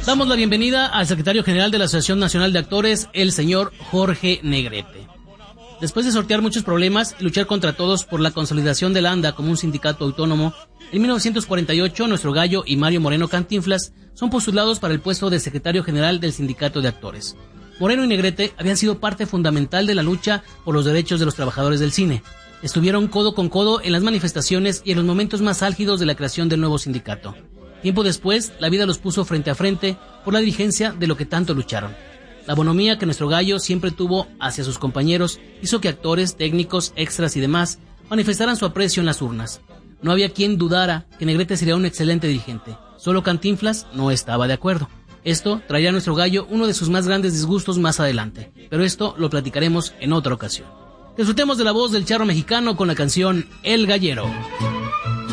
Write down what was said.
Damos la bienvenida al secretario general de la Asociación Nacional de Actores, el señor Jorge Negrete. Después de sortear muchos problemas y luchar contra todos por la consolidación de la ANDA como un sindicato autónomo, en 1948 nuestro gallo y Mario Moreno Cantinflas son postulados para el puesto de secretario general del sindicato de actores. Moreno y Negrete habían sido parte fundamental de la lucha por los derechos de los trabajadores del cine. Estuvieron codo con codo en las manifestaciones y en los momentos más álgidos de la creación del nuevo sindicato. Tiempo después, la vida los puso frente a frente por la dirigencia de lo que tanto lucharon. La bonomía que nuestro gallo siempre tuvo hacia sus compañeros hizo que actores, técnicos, extras y demás manifestaran su aprecio en las urnas. No había quien dudara que Negrete sería un excelente dirigente. Solo Cantinflas no estaba de acuerdo. Esto traería a nuestro gallo uno de sus más grandes disgustos más adelante, pero esto lo platicaremos en otra ocasión. Disfrutemos de la voz del charro mexicano con la canción El Gallero.